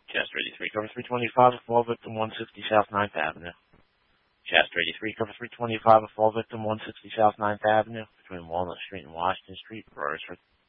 Chester 83, cover 325, a fall victim 160 South 9th Avenue. Chester 83, cover 325, a fall victim 160 South 9th Avenue, between Walnut Street and Washington Street, Royersford.